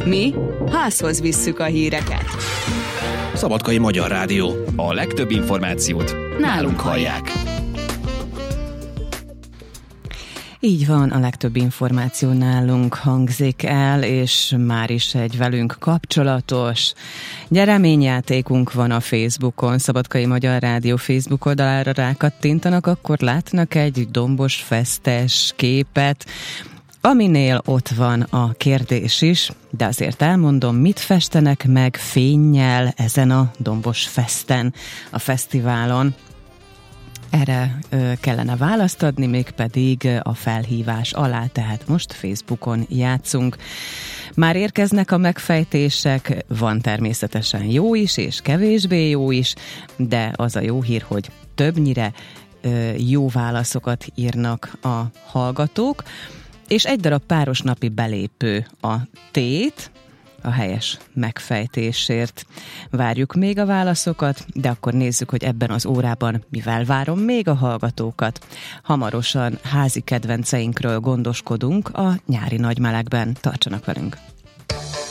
Mi házhoz visszük a híreket. Szabadkai Magyar Rádió. A legtöbb információt nálunk hallják. Így van, a legtöbb információ nálunk hangzik el, és már is egy velünk kapcsolatos nyereményjátékunk van a Facebookon. Szabadkai Magyar Rádió Facebook oldalára rákattintanak, akkor látnak egy dombos fesztes képet, aminél ott van a kérdés is, de azért elmondom, mit festenek meg fénnyel ezen a dombos festen, a fesztiválon. Erre kellene választ adni, mégpedig a felhívás alá, tehát most Facebookon játszunk. Már érkeznek a megfejtések, van természetesen jó is, és kevésbé jó is, de az a jó hír, hogy többnyire jó válaszokat írnak a hallgatók, és egy darab páros napi belépő a tét, a helyes megfejtésért. Várjuk még a válaszokat, de akkor nézzük, hogy ebben az órában mivel várom még a hallgatókat. Hamarosan házi kedvenceinkről gondoskodunk a nyári nagymelegben. Tartsanak velünk!